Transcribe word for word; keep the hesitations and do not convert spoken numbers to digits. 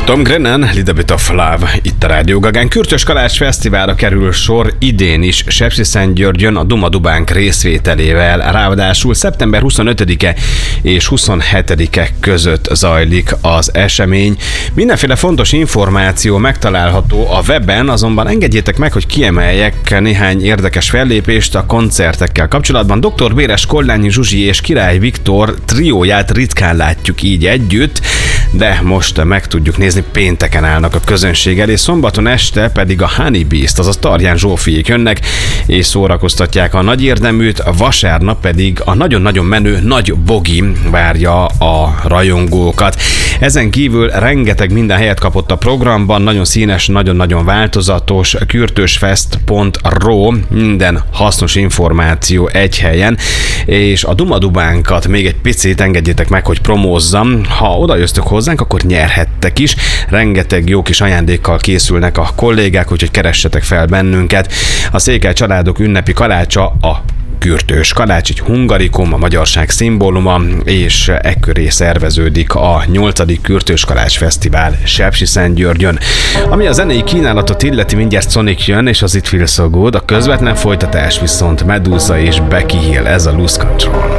Tom Grennan, Little Bit of Love, itt a Rádió Gagán. Kürtös Kalács Fesztiválra kerül sor idén is Sepsiszentgyörgyön a Duma Dubánk részvételével. Ráadásul szeptember huszonötödike és huszonhetedike között zajlik az esemény. Mindenféle fontos információ megtalálható a weben, azonban engedjétek meg, hogy kiemeljek néhány érdekes fellépést a koncertekkel kapcsolatban. doktor Béres, Kollányi Zsuzsi és Király Viktor trióját ritkán látjuk így együtt, de most meg tudjuk nézni, pénteken állnak a közönség elé, szombaton este pedig a Honey Beast, azaz Tarján Zsófiék jönnek, és szórakoztatják a nagy érdeműt, vasárnap pedig a nagyon-nagyon menő Nagy Bogi várja a rajongókat. Ezen kívül rengeteg minden helyet kapott a programban, nagyon színes, nagyon-nagyon változatos, kürtösfest pont ro, minden hasznos információ egy helyen, és a Duma Dubánkat még egy picit engedjétek meg, hogy promózzam. Ha oda jöztök hozzánk, akkor nyerhettek is. Rengeteg jó kis ajándékkal készülnek a kollégák, úgyhogy keressetek fel bennünket. A Székely családok ünnepi kalácsa a kürtős kalács, egy hungarikum, a magyarság szimbóluma, és ekköré szerveződik a nyolcadik Kürtős Kalács Fesztivál Sepsiszentgyörgyön. Ami a zenei kínálatot illeti, mindjárt Sonic jön, és az It Feels So Good, a közvetlen folytatás viszont Medusa és Becky Hill, ez a Lose Control.